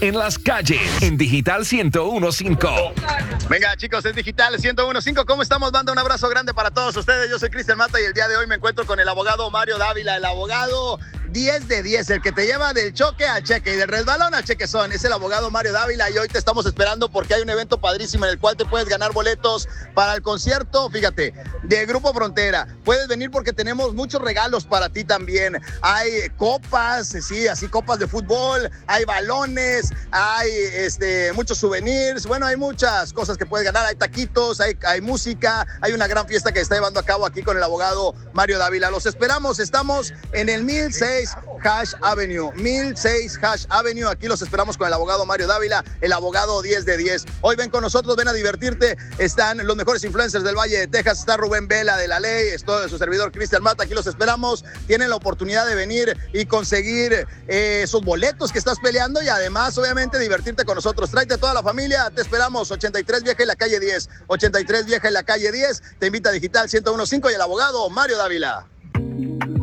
en las calles, en Digital 101.5. Venga, chicos, es Digital 101.5. ¿Cómo estamos, banda? Un abrazo grande para todos ustedes. Yo soy Cristian Mata y el día de hoy me encuentro con el abogado Mario Dávila, el abogado 10 de 10, el que te lleva del choque al cheque y del resbalón al chequezón. Es el abogado Mario Dávila y hoy te estamos esperando porque hay un evento padrísimo en el cual te puedes ganar boletos para el concierto, fíjate, de Grupo Frontera. Puedes venir porque tenemos muchos regalos para ti también. Hay copas, sí, así copas de fútbol, hay balones, hay muchos souvenirs. Bueno, hay muchas cosas que puedes ganar. Hay taquitos, hay música, hay una gran fiesta que está llevando a cabo aquí con el abogado Mario Dávila. Los esperamos, estamos en el 1006 Hash Avenue, 1006 Hash Avenue. Aquí los esperamos con el abogado Mario Dávila, el abogado 10 de 10. Hoy ven con nosotros, ven a divertirte. Están los mejores influencers del Valle de Texas. Está Rubén Vela de La Ley, esto su servidor Cristian Mata. Aquí los esperamos. Tienen la oportunidad de venir y conseguir esos boletos que estás peleando y además, obviamente, divertirte con nosotros. Tráete a toda la familia. Te esperamos. 83 Vieja y la calle 10. 83 Vieja y la calle 10. Te invita a Digital 101.5 y el abogado Mario Dávila.